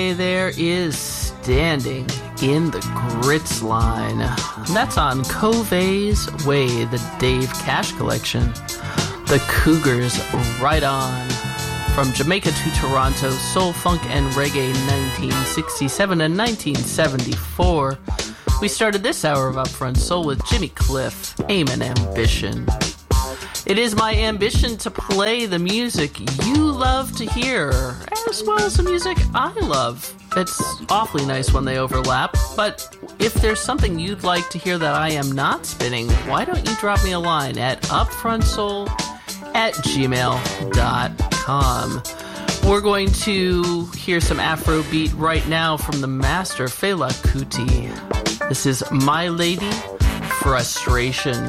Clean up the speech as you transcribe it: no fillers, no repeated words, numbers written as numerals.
There is Standing in the Grits line. And that's on Covey's Way, the Dave Cash collection. The Cougars Right On. From Jamaica to Toronto, soul, funk, and reggae 1967 and 1974. We started this hour of Upfront Soul with Jimmy Cliff, Aim and Ambition. It is my ambition to play the music you love to hear, as well as the music I love. It's awfully nice when they overlap, but if there's something you'd like to hear that I am not spinning, why don't you drop me a line at upfrontsoul@gmail.com. We're going to hear some Afrobeat right now from the master Fela Kuti. This is My Lady Frustration.